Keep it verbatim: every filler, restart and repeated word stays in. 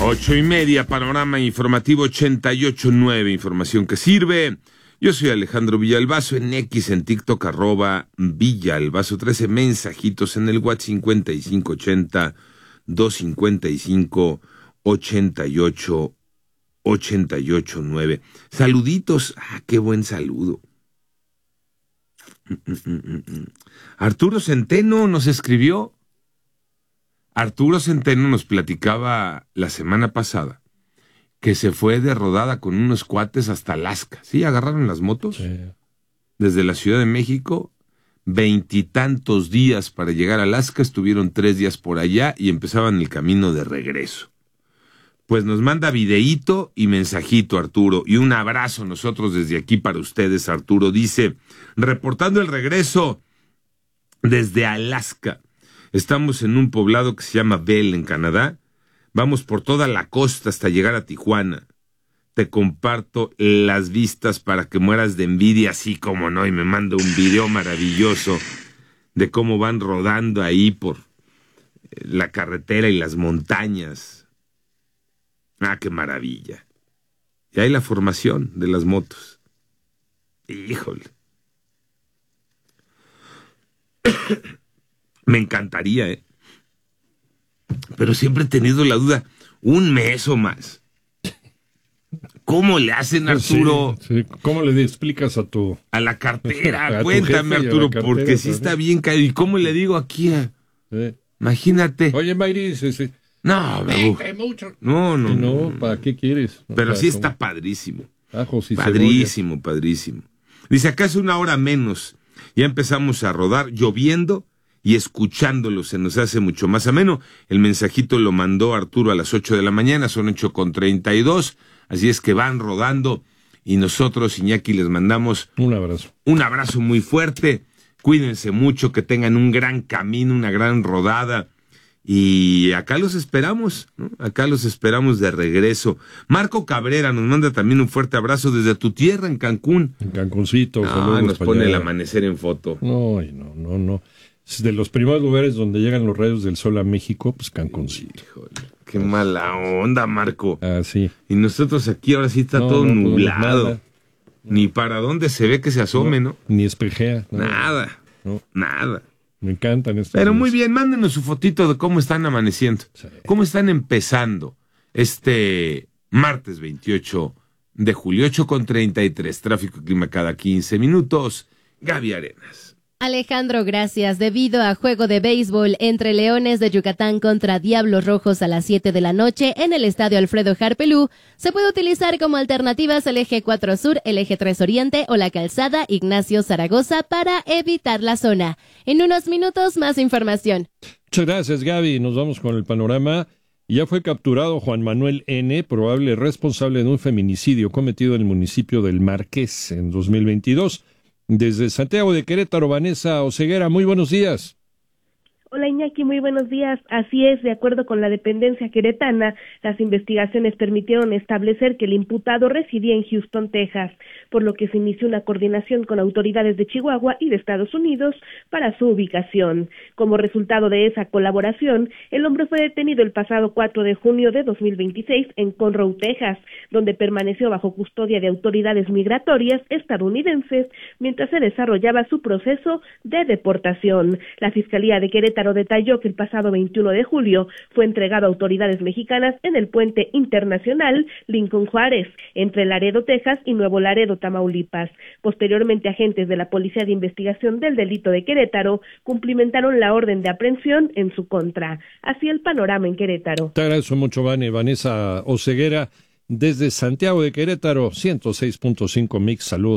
Ocho y media, panorama informativo ochenta y ocho punto nueve, información que sirve. Yo soy Alejandro Villalbazo, en X, en TikTok, arroba Villalbazo trece, mensajitos en el WhatsApp cincuenta y cinco ochenta, doscientos cincuenta y cinco, ochenta y ocho, ochenta y ocho nueve. Saluditos, ah, qué buen saludo. Arturo Centeno nos escribió. Arturo Centeno nos platicaba la semana pasada que se fue de rodada con unos cuates hasta Alaska. ¿Sí? ¿Agarraron las motos? Sí. Desde la Ciudad de México, veintitantos días para llegar a Alaska, estuvieron tres días por allá y empezaban el camino de regreso. Pues nos manda videíto y mensajito, Arturo, y un abrazo nosotros desde aquí para ustedes. Arturo dice, reportando el regreso desde Alaska. Estamos en un poblado que se llama Bell, en Canadá. Vamos por toda la costa hasta llegar a Tijuana. Te comparto las vistas para que mueras de envidia, así como no, y me manda un video maravilloso de cómo van rodando ahí por la carretera y las montañas. Ah, qué maravilla. Y ahí la formación de las motos. Híjole. Me encantaría, ¿eh? Pero siempre he tenido la duda, un mes o más. ¿Cómo le hacen, Arturo? Sí, sí. ¿Cómo le explicas a tu... A la cartera? A tu Cuéntame, jefe y a Arturo, la cartera, porque sí ¿no? está bien caído. ¿Y cómo le digo aquí? A... Sí. Imagínate. Oye, Mayri, sí, sí. No, no, mucho. no, no, No, no. ¿para qué quieres? Pero O sea, sí está como padrísimo. ajos y Padrísimo, padrísimo. Dice, acá es una hora menos. Ya empezamos a rodar lloviendo y escuchándolo se nos hace mucho más ameno. El mensajito lo mandó Arturo a las ocho de la mañana, son ocho con treinta y dos, así es que van rodando y nosotros, Iñaki, les mandamos Un abrazo. un abrazo muy fuerte. Cuídense mucho, que tengan un gran camino, una gran rodada. Y acá los esperamos, ¿no? Acá los esperamos de regreso. Marco Cabrera nos manda también un fuerte abrazo desde tu tierra, en Cancún. En Cancuncito. Ah, saludos nos para pone allá. el amanecer en foto. No, ay, no, no, no. Es de los primeros lugares donde llegan los rayos del sol a México, pues Cancuncito. Híjole, qué mala onda, Marco. Ah, sí. Y nosotros aquí ahora sí está No, todo no, no, nublado. nada. Ni para dónde se ve que se asome, ¿no? Ni espejea. No, Nada, no. nada. Me encantan estos Pero días. muy bien, mándenos su fotito de cómo están amaneciendo. Sí. Cómo están empezando este martes veintiocho de julio, ocho con treinta y tres. Tráfico y clima cada quince minutos. Gaby Arenas. Alejandro, gracias. Debido a juego de béisbol entre Leones de Yucatán contra Diablos Rojos a las siete de la noche en el Estadio Alfredo Harpelú, se puede utilizar como alternativas el eje cuatro Sur, el eje tres Oriente o la calzada Ignacio Zaragoza para evitar la zona. En unos minutos, más información. Muchas gracias, Gaby. Nos vamos con el panorama. Ya fue capturado Juan Manuel N., probable responsable de un feminicidio cometido en el municipio del Marqués en dos mil veintidós. Desde Santiago de Querétaro, Vanessa Oseguera, muy buenos días. Hola Iñaki, muy buenos días. Así es, de acuerdo con la dependencia queretana, las investigaciones permitieron establecer que el imputado residía en Houston, Texas, por lo que se inició una coordinación con autoridades de Chihuahua y de Estados Unidos para su ubicación. Como resultado de esa colaboración, el hombre fue detenido el pasado cuatro de junio de dos mil veintiséis en Conroe, Texas, donde permaneció bajo custodia de autoridades migratorias estadounidenses mientras se desarrollaba su proceso de deportación. La Fiscalía de Querétaro detalló que el pasado veintiuno de julio fue entregado a autoridades mexicanas en el puente internacional Lincoln Juárez, entre Laredo, Texas y Nuevo Laredo, Tamaulipas. Posteriormente, agentes de la Policía de Investigación del Delito de Querétaro cumplimentaron la orden de aprehensión en su contra. Así el panorama en Querétaro. Te agradezco mucho, Vane. Vanessa Oseguera, desde Santiago de Querétaro, ciento seis punto cinco Mix. Saludos.